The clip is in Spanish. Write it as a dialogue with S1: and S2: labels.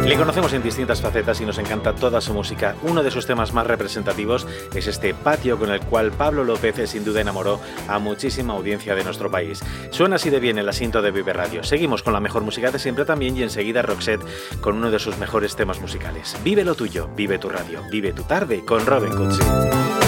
S1: Le conocemos en distintas facetas y nos encanta toda su música. Uno de sus temas más representativos es este Patio, con el cual Pablo López sin duda enamoró a muchísima audiencia de nuestro país. Suena así de bien el asiento de Vive Radio. Seguimos con la mejor música de siempre también y enseguida Roxette con uno de sus mejores temas musicales. Vive lo tuyo, vive tu radio, vive tu tarde con Robin Cutsi.